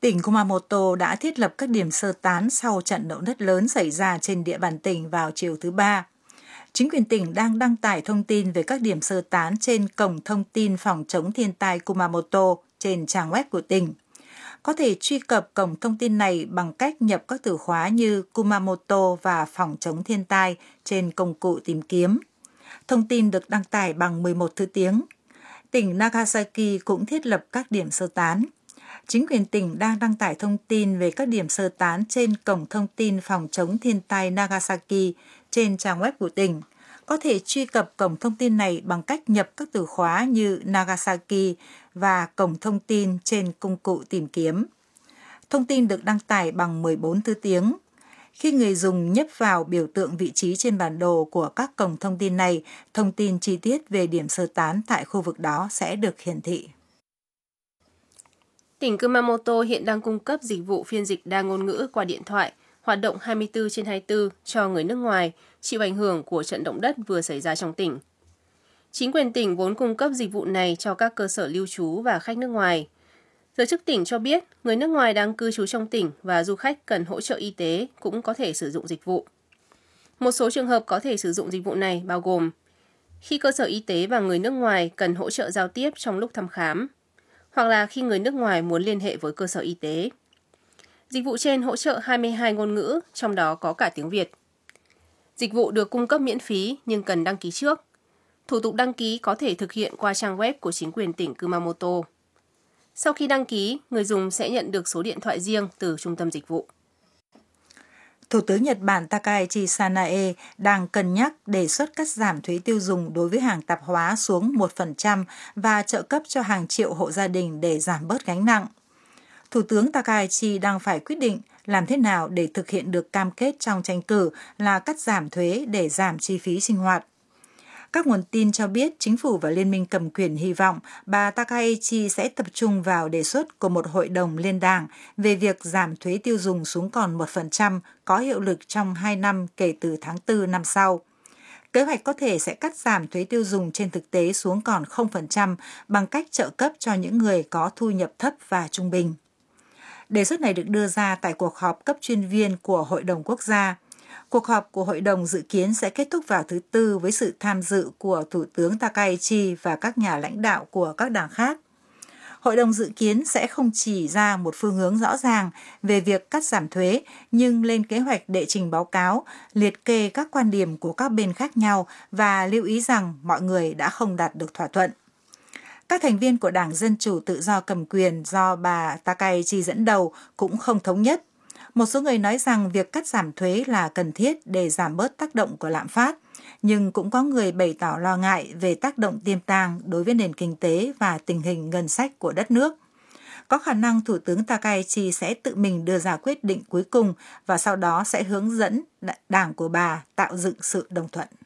Tỉnh Kumamoto đã thiết lập các điểm sơ tán sau trận động đất lớn xảy ra trên địa bàn tỉnh vào chiều thứ Ba. Chính quyền tỉnh đang đăng tải thông tin về các điểm sơ tán trên cổng thông tin phòng chống thiên tai Kumamoto trên trang web của tỉnh. Có thể truy cập cổng thông tin này bằng cách nhập các từ khóa như Kumamoto và phòng chống thiên tai trên công cụ tìm kiếm. Thông tin được đăng tải bằng 11 thứ tiếng. Tỉnh Nagasaki cũng thiết lập các điểm sơ tán. Chính quyền tỉnh đang đăng tải thông tin về các điểm sơ tán trên cổng thông tin phòng chống thiên tai Nagasaki trên trang web của tỉnh. Có thể truy cập cổng thông tin này bằng cách nhập các từ khóa như Nagasaki và cổng thông tin trên công cụ tìm kiếm. Thông tin được đăng tải bằng 14 thứ tiếng. Khi người dùng nhấp vào biểu tượng vị trí trên bản đồ của các cổng thông tin này, thông tin chi tiết về điểm sơ tán tại khu vực đó sẽ được hiển thị. Tỉnh Kumamoto hiện đang cung cấp dịch vụ phiên dịch đa ngôn ngữ qua điện thoại, hoạt động 24/24 cho người nước ngoài chịu ảnh hưởng của trận động đất vừa xảy ra trong tỉnh. Chính quyền tỉnh vốn cung cấp dịch vụ này cho các cơ sở lưu trú và khách nước ngoài. Giới chức tỉnh cho biết người nước ngoài đang cư trú trong tỉnh và du khách cần hỗ trợ y tế cũng có thể sử dụng dịch vụ. Một số trường hợp có thể sử dụng dịch vụ này bao gồm khi cơ sở y tế và người nước ngoài cần hỗ trợ giao tiếp trong lúc thăm khám, hoặc là khi người nước ngoài muốn liên hệ với cơ sở y tế. Dịch vụ trên hỗ trợ 22 ngôn ngữ, trong đó có cả tiếng Việt. Dịch vụ được cung cấp miễn phí nhưng cần đăng ký trước. Thủ tục đăng ký có thể thực hiện qua trang web của chính quyền tỉnh Kumamoto. Sau khi đăng ký, người dùng sẽ nhận được số điện thoại riêng từ trung tâm dịch vụ. Thủ tướng Nhật Bản Takaichi Sanae đang cân nhắc đề xuất cắt giảm thuế tiêu dùng đối với hàng tạp hóa xuống 1% và trợ cấp cho hàng triệu hộ gia đình để giảm bớt gánh nặng. Thủ tướng Takaichi đang phải quyết định làm thế nào để thực hiện được cam kết trong tranh cử là cắt giảm thuế để giảm chi phí sinh hoạt. Các nguồn tin cho biết chính phủ và liên minh cầm quyền hy vọng bà Takaichi sẽ tập trung vào đề xuất của một hội đồng liên đảng về việc giảm thuế tiêu dùng xuống còn 1% có hiệu lực trong 2 năm kể từ tháng 4 năm sau. Kế hoạch có thể sẽ cắt giảm thuế tiêu dùng trên thực tế xuống còn 0% bằng cách trợ cấp cho những người có thu nhập thấp và trung bình. Đề xuất này được đưa ra tại cuộc họp cấp chuyên viên của Hội đồng Quốc gia. Cuộc họp của Hội đồng dự kiến sẽ kết thúc vào thứ Tư với sự tham dự của Thủ tướng Takaichi và các nhà lãnh đạo của các đảng khác. Hội đồng dự kiến sẽ không chỉ ra một phương hướng rõ ràng về việc cắt giảm thuế, nhưng lên kế hoạch đệ trình báo cáo, liệt kê các quan điểm của các bên khác nhau và lưu ý rằng mọi người đã không đạt được thỏa thuận. Các thành viên của Đảng Dân Chủ Tự do cầm quyền do bà Takaichi dẫn đầu cũng không thống nhất. Một số người nói rằng việc cắt giảm thuế là cần thiết để giảm bớt tác động của lạm phát, nhưng cũng có người bày tỏ lo ngại về tác động tiềm tàng đối với nền kinh tế và tình hình ngân sách của đất nước. Có khả năng Thủ tướng Takaichi sẽ tự mình đưa ra quyết định cuối cùng và sau đó sẽ hướng dẫn đảng của bà tạo dựng sự đồng thuận.